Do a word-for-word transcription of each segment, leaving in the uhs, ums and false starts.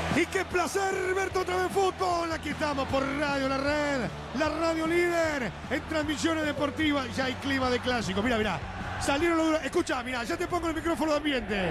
Y qué placer verte otra vez fútbol. Aquí estamos por Radio La Red, la radio líder en transmisiones deportivas. Ya hay clima de clásico. Mira, mira. Salieron los... Escucha, mira, ya te pongo el micrófono de ambiente.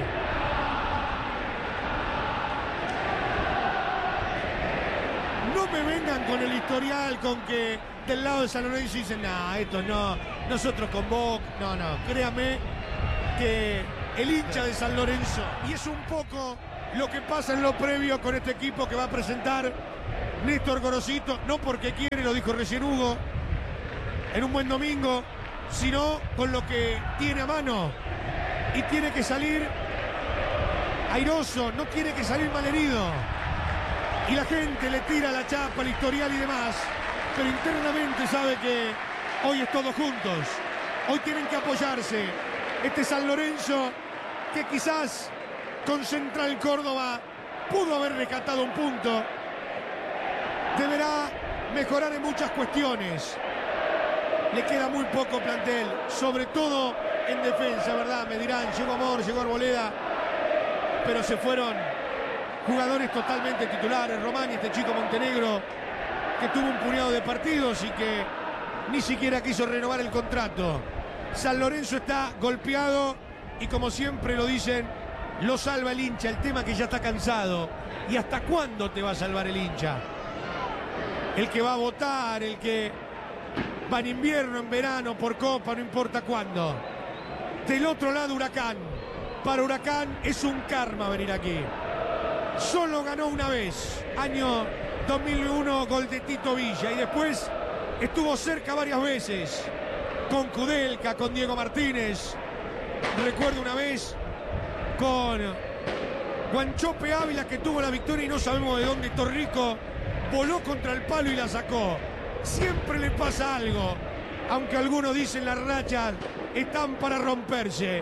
No me vengan con el historial, con que del lado de San Lorenzo dicen, no, esto no, nosotros con Boca. No, no, créame que el hincha de San Lorenzo, y es un poco lo que pasa en lo previo con este equipo que va a presentar Néstor Gorosito, no porque quiere, lo dijo recién Hugo, en un buen domingo, sino con lo que tiene a mano. Y tiene que salir airoso, no tiene que salir malherido. Y la gente le tira la chapa, el historial y demás, pero internamente sabe que hoy es todos juntos. Hoy tienen que apoyarse. Este San Lorenzo que quizás con Central Córdoba pudo haber rescatado un punto, deberá mejorar en muchas cuestiones. Le queda muy poco plantel, sobre todo en defensa, ¿verdad? Me dirán, llegó Amor, llegó Arboleda, pero se fueron jugadores totalmente titulares. Romani, este chico Montenegro, que tuvo un puñado de partidos y que ni siquiera quiso renovar el contrato. San Lorenzo está golpeado y, como siempre lo dicen, lo salva el hincha. El tema que ya está cansado. ¿Y hasta cuándo te va a salvar el hincha? El que va a votar, el que va en invierno, en verano, por Copa, no importa cuándo. Del otro lado, Huracán. Para Huracán es un karma venir aquí. Solo ganó una vez, año dos mil uno, gol de Tito Villa, y después estuvo cerca varias veces, con Kudelka, con Diego Martínez. Recuerdo una vez con Guanchope Ávila, que tuvo la victoria y no sabemos de dónde Torrico voló contra el palo y la sacó. Siempre le pasa algo, aunque algunos dicen las rachas están para romperse.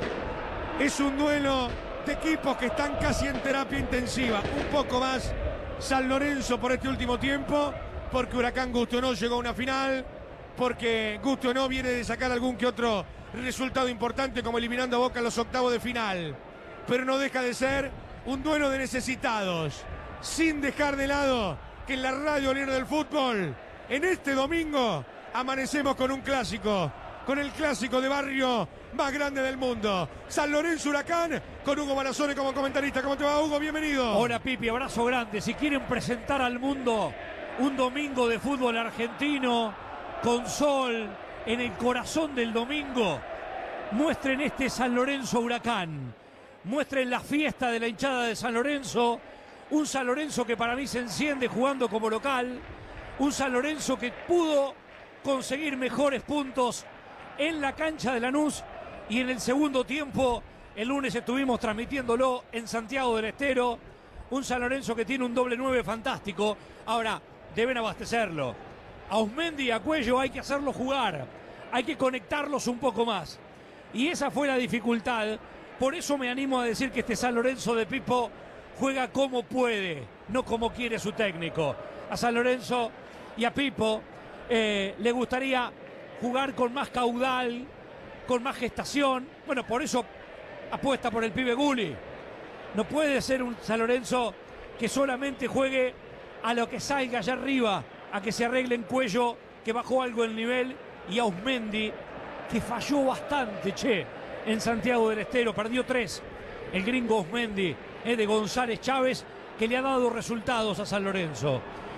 Es un duelo de equipos que están casi en terapia intensiva. Un poco más San Lorenzo por este último tiempo, porque Huracán, gusto o no, llegó a una final, porque gusto o no viene de sacar algún que otro resultado importante, como eliminando a Boca en los octavos de final. Pero no deja de ser un duelo de necesitados, sin dejar de lado que en la radio líder del fútbol, en este domingo, amanecemos con un clásico, con el clásico de barrio más grande del mundo. San Lorenzo Huracán, con Hugo Barazone como comentarista. ¿Cómo te va, Hugo? Bienvenido. Hola, Pipi, abrazo grande. Si quieren presentar al mundo un domingo de fútbol argentino, con sol, en el corazón del domingo, muestren este San Lorenzo Huracán. Muestren la fiesta de la hinchada de San Lorenzo. Un San Lorenzo que para mí se enciende jugando como local. Un San Lorenzo que pudo conseguir mejores puntos en la cancha de Lanús. Y en el segundo tiempo, el lunes estuvimos transmitiéndolo en Santiago del Estero. Un San Lorenzo que tiene un doble nueve fantástico. Ahora, deben abastecerlo. A Osmendi y a Cuello hay que hacerlo jugar. Hay que conectarlos un poco más. Y esa fue la dificultad. Por eso me animo a decir que este San Lorenzo de Pipo juega como puede, no como quiere su técnico. A San Lorenzo y a Pipo eh, le gustaría jugar con más caudal, con más gestación. Bueno, por eso apuesta por el pibe Gulli. No puede ser un San Lorenzo que solamente juegue a lo que salga allá arriba, a que se arregle en Cuello, que bajó algo el nivel, y a Osmendi, que falló bastante, che, en Santiago del Estero, perdió tres. El gringo Osmendi, eh, de González Chávez, que le ha dado resultados a San Lorenzo.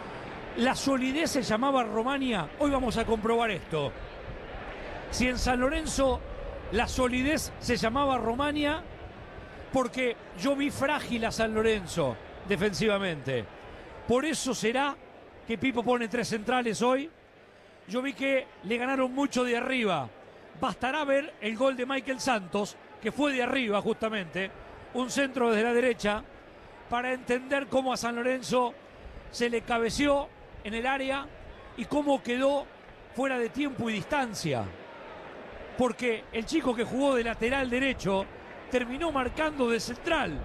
La solidez se llamaba Romania. Hoy vamos a comprobar esto. Si en San Lorenzo la solidez se llamaba Romania, porque yo vi frágil a San Lorenzo defensivamente. Por eso será que Pipo pone tres centrales hoy. Yo vi que le ganaron mucho de arriba. Bastará ver el gol de Michael Santos, que fue de arriba justamente, un centro desde la derecha, para entender cómo a San Lorenzo se le cabeció en el área y cómo quedó fuera de tiempo y distancia. Porque el chico que jugó de lateral derecho terminó marcando de central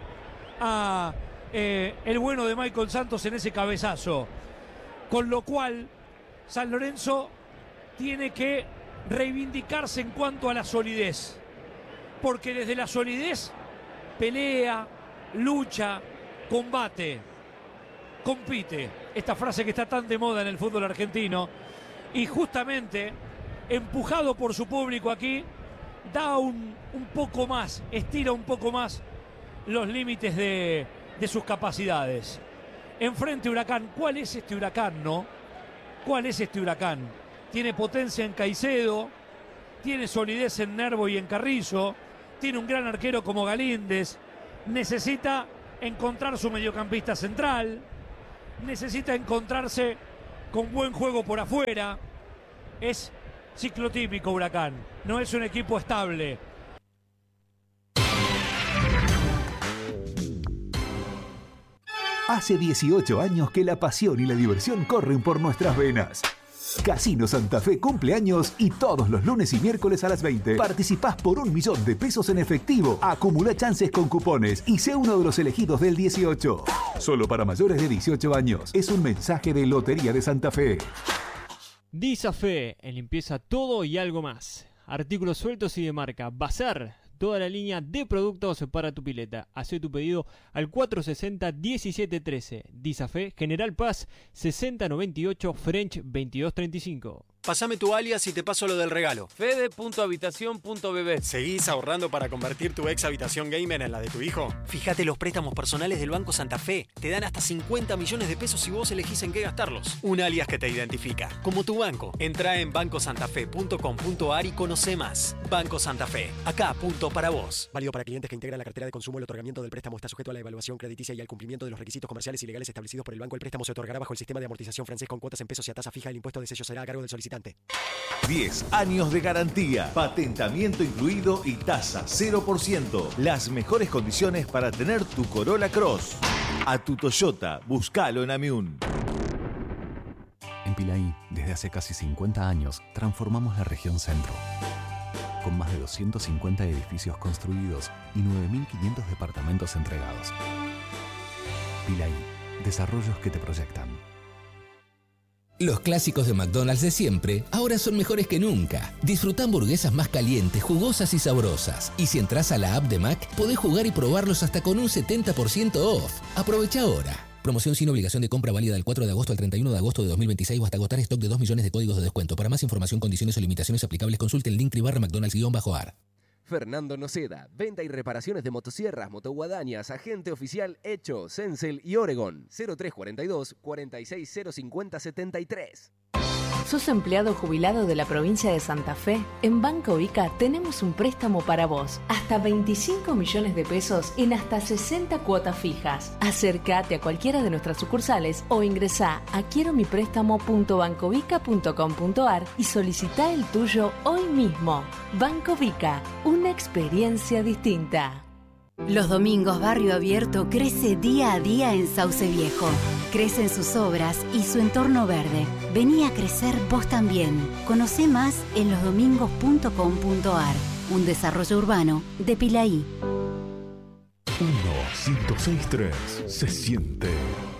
a eh, el bueno de Michael Santos en ese cabezazo. Con lo cual, San Lorenzo tiene que reivindicarse en cuanto a la solidez. Porque desde la solidez pelea, lucha, combate. compite. Esta frase que está tan de moda en el fútbol argentino. Y justamente, empujado por su público aquí, da un, un poco más, estira un poco más los límites de, de sus capacidades. Enfrente Huracán, ¿cuál es este Huracán, no? ¿Cuál es este Huracán? Tiene potencia en Caicedo, tiene solidez en Nervo y en Carrillo, tiene un gran arquero como Galíndez, necesita encontrar su mediocampista central, necesita encontrarse con buen juego por afuera. Es ciclotímico Huracán, no es un equipo estable. Hace dieciocho años que la pasión y la diversión corren por nuestras venas. Casino Santa Fe cumple años y todos los lunes y miércoles a las veinte participás por un millón de pesos en efectivo. Acumula chances con cupones y sé uno de los elegidos del dieciocho. Solo para mayores de dieciocho años. Es un mensaje de Lotería de Santa Fe. Disafe, en limpieza todo y algo más. Artículos sueltos y de marca. Bazar. Toda la línea de productos para tu pileta. Hacé tu pedido al cuatro sesenta, diecisiete trece. Disafe, General Paz, sesenta noventa y ocho, French veintidós treinta y cinco. Pásame tu alias y te paso lo del regalo. Fede punto habitación punto b b. ¿Seguís ahorrando para convertir tu ex habitación gamer en la de tu hijo? Fíjate los préstamos personales del Banco Santa Fe. Te dan hasta cincuenta millones de pesos si vos elegís en qué gastarlos. Un alias que te identifica, como tu banco. Entrá en banco santa fe punto com punto a r y conoce más. Banco Santa Fe, acá punto para vos. Válido para clientes que integran la cartera de consumo. El otorgamiento del préstamo está sujeto a la evaluación crediticia y al cumplimiento de los requisitos comerciales y legales establecidos por el banco. El préstamo se otorgará bajo el sistema de amortización francés con cuotas en pesos y a tasa fija. El impuesto de sello será a cargo del solicitante. diez años de garantía, patentamiento incluido y tasa cero por ciento. Las mejores condiciones para tener tu Corolla Cross. A tu Toyota, búscalo en Amiún. En Pilaí, desde hace casi cincuenta años, transformamos la región centro. Con más de doscientos cincuenta edificios construidos y nueve mil quinientos departamentos entregados. Pilaí, desarrollos que te proyectan. Los clásicos de McDonald's de siempre ahora son mejores que nunca. Disfruta hamburguesas más calientes, jugosas y sabrosas. Y si entras a la app de Mac, podés jugar y probarlos hasta con un setenta por ciento off. Aprovecha ahora. Promoción sin obligación de compra válida del cuatro de agosto al treinta y uno de agosto de dos mil veintiséis o hasta agotar stock de dos millones de códigos de descuento. Para más información, condiciones o limitaciones aplicables, consulte el link barra McDonald's-ar. Fernando Noceda, venta y reparaciones de motosierras, motoguadañas, agente oficial Hecho, Sensel y Oregon. cero tres cuarenta y dos, cuarenta y seis cero cincuenta setenta y tres. ¿Sos empleado jubilado de la provincia de Santa Fe? En Banco Ica tenemos un préstamo para vos. Hasta veinticinco millones de pesos en hasta sesenta cuotas fijas. Acércate a cualquiera de nuestras sucursales o ingresá a quiero mi préstamo punto bancovica punto com punto a r y solicitá el tuyo hoy mismo. Banco Vica, una experiencia distinta. Los domingos Barrio Abierto crece día a día en Sauce Viejo. Crecen sus obras y su entorno verde. Vení a crecer vos también. Conocé más en los domingos punto com punto a r. Un desarrollo urbano de Pilaí. uno, ciento seis punto tres. Se siente.